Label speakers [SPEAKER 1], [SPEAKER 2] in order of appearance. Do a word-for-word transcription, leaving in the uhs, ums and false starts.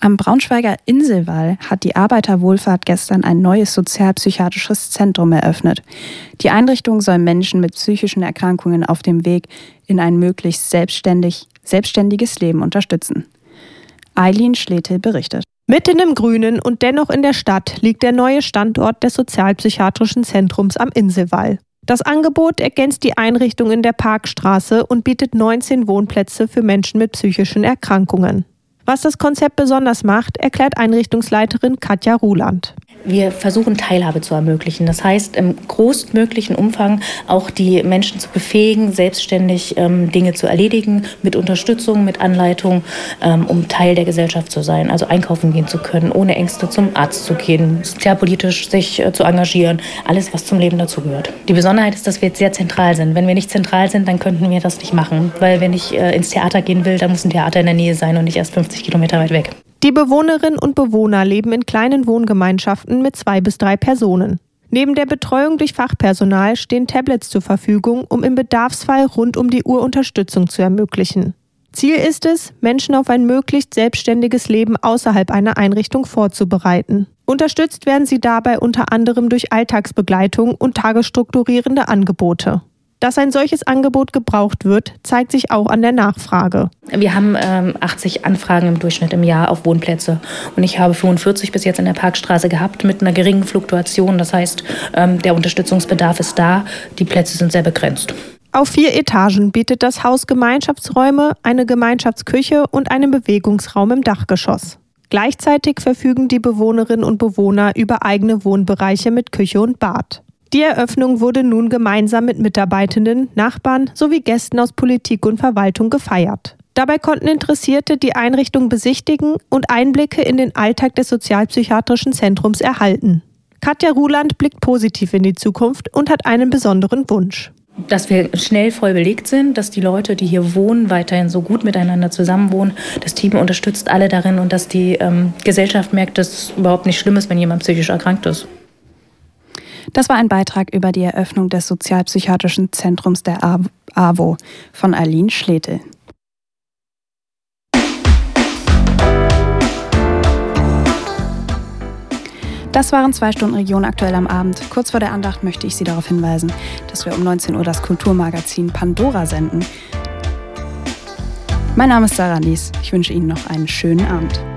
[SPEAKER 1] Am Braunschweiger Inselwall hat die Arbeiterwohlfahrt gestern ein neues sozialpsychiatrisches Zentrum eröffnet. Die Einrichtung soll Menschen mit psychischen Erkrankungen auf dem Weg in ein möglichst selbstständig, selbstständiges Leben unterstützen. Eileen Schletel berichtet.
[SPEAKER 2] Mitten im Grünen und dennoch in der Stadt liegt der neue Standort des sozialpsychiatrischen Zentrums am Inselwall. Das Angebot ergänzt die Einrichtung in der Parkstraße und bietet neunzehn Wohnplätze für Menschen mit psychischen Erkrankungen. Was das Konzept besonders macht, erklärt Einrichtungsleiterin Katja Ruland.
[SPEAKER 3] Wir versuchen, Teilhabe zu ermöglichen. Das heißt, im größtmöglichen Umfang auch die Menschen zu befähigen, selbstständig ähm, Dinge zu erledigen, mit Unterstützung, mit Anleitung, ähm, um Teil der Gesellschaft zu sein. Also einkaufen gehen zu können, ohne Ängste zum Arzt zu gehen, sozialpolitisch sich äh, zu engagieren. Alles, was zum Leben dazugehört. Die Besonderheit ist, dass wir jetzt sehr zentral sind. Wenn wir nicht zentral sind, dann könnten wir das nicht machen. Weil wenn ich äh, ins Theater gehen will, dann muss ein Theater in der Nähe sein und nicht erst fünfzig Kilometer weit weg.
[SPEAKER 2] Die Bewohnerinnen und Bewohner leben in kleinen Wohngemeinschaften mit zwei bis drei Personen. Neben der Betreuung durch Fachpersonal stehen Tablets zur Verfügung, um im Bedarfsfall rund um die Uhr Unterstützung zu ermöglichen. Ziel ist es, Menschen auf ein möglichst selbstständiges Leben außerhalb einer Einrichtung vorzubereiten. Unterstützt werden sie dabei unter anderem durch Alltagsbegleitung und tagesstrukturierende Angebote. Dass ein solches Angebot gebraucht wird, zeigt sich auch an der Nachfrage.
[SPEAKER 3] Wir haben ähm, achtzig Anfragen im Durchschnitt im Jahr auf Wohnplätze. Und ich habe fünfundvierzig bis jetzt in der Parkstraße gehabt mit einer geringen Fluktuation. Das heißt, ähm, der Unterstützungsbedarf ist da, die Plätze sind sehr begrenzt.
[SPEAKER 2] Auf vier Etagen bietet das Haus Gemeinschaftsräume, eine Gemeinschaftsküche und einen Bewegungsraum im Dachgeschoss. Gleichzeitig verfügen die Bewohnerinnen und Bewohner über eigene Wohnbereiche mit Küche und Bad. Die Eröffnung wurde nun gemeinsam mit Mitarbeitenden, Nachbarn sowie Gästen aus Politik und Verwaltung gefeiert. Dabei konnten Interessierte die Einrichtung besichtigen und Einblicke in den Alltag des sozialpsychiatrischen Zentrums erhalten. Katja Ruland blickt positiv in die Zukunft und hat einen besonderen Wunsch.
[SPEAKER 3] Dass wir schnell voll belegt sind, dass die Leute, die hier wohnen, weiterhin so gut miteinander zusammenwohnen. Das Team unterstützt alle darin und dass die ähm, Gesellschaft merkt, dass es überhaupt nicht schlimm ist, wenn jemand psychisch erkrankt ist.
[SPEAKER 1] Das war ein Beitrag über die Eröffnung des sozialpsychiatrischen Zentrums der A W O von Eileen Schletel. Das waren zwei Stunden Region aktuell am Abend. Kurz vor der Andacht möchte ich Sie darauf hinweisen, dass wir um neunzehn Uhr das Kulturmagazin Pandora senden. Mein Name ist Sarah Nies. Ich wünsche Ihnen noch einen schönen Abend.